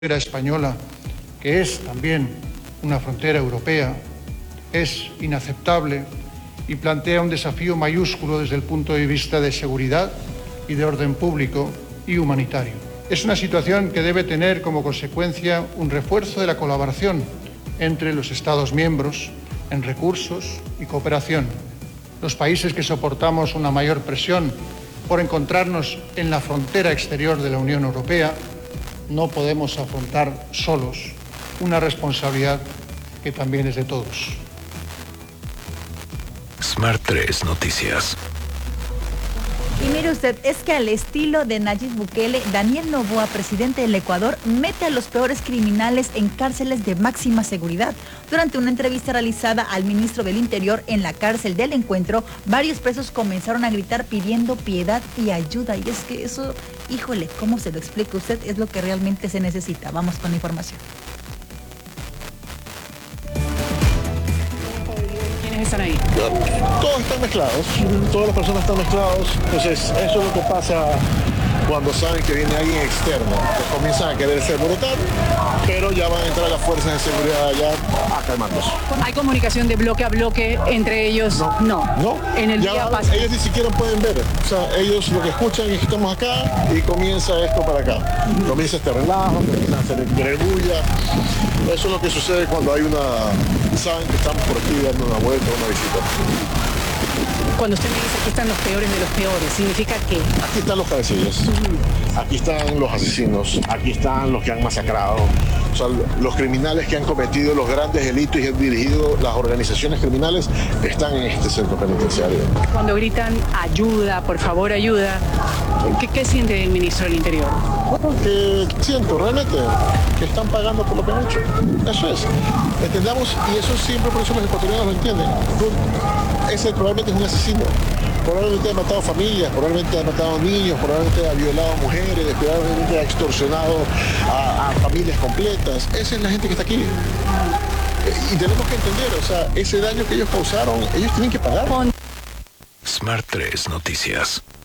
frontera española, que es también una frontera europea, es inaceptable y plantea un desafío mayúsculo desde el punto de vista de seguridad y de orden público y humanitario. Es una situación que debe tener como consecuencia un refuerzo de la colaboración entre los Estados miembros en recursos y cooperación. Los países que soportamos una mayor presión por encontrarnos en la frontera exterior de la Unión Europea no podemos afrontar solos una responsabilidad que también es de todos. Smart 3 Noticias. Y mire usted, es que al estilo de Nayib Bukele, Daniel Noboa, presidente del Ecuador, mete a los peores criminales en cárceles de máxima seguridad. Durante una entrevista realizada al ministro del Interior en la cárcel del Encuentro, varios presos comenzaron a gritar pidiendo piedad y ayuda. Y es que eso, híjole, ¿cómo se lo explica usted? Es lo que realmente se necesita. Vamos con la información. Están ahí. Todos están mezclados, todas las personas están mezclados, entonces eso es lo que pasa cuando saben que viene alguien externo, que comienzan a quererse alborotar, pero ya van a entrar las fuerzas de seguridad allá a calmarlos. ¿Hay comunicación de bloque a bloque entre ellos? No. En el día pasa. Ellos ni siquiera pueden ver, o sea, ellos lo que escuchan es que estamos acá y comienza esto para acá. Comienza este relajo, comienzan a hacer bulla. Eso es lo que sucede cuando hay saben que estamos por aquí dando una vuelta, una visita. Cuando usted me dice que están los peores de los peores, ¿significa qué? Aquí están los cabecillas, aquí están los asesinos, aquí están los que han masacrado, o sea, los criminales que han cometido los grandes delitos y han dirigido las organizaciones criminales están en este centro penitenciario. Cuando gritan ayuda, por favor ayuda, ¿qué siente el ministro del Interior? Bueno, que siento realmente que están pagando por lo que han hecho. Eso es. Entendamos, y eso siempre por eso los ecuatorianos lo entienden. Ese probablemente es un asesino. Probablemente ha matado familias, probablemente ha matado niños, probablemente ha violado mujeres, probablemente ha extorsionado a familias completas. Esa es la gente que está aquí. Y tenemos que entender, o sea, ese daño que ellos causaron, ellos tienen que pagar. Smart 3 Noticias.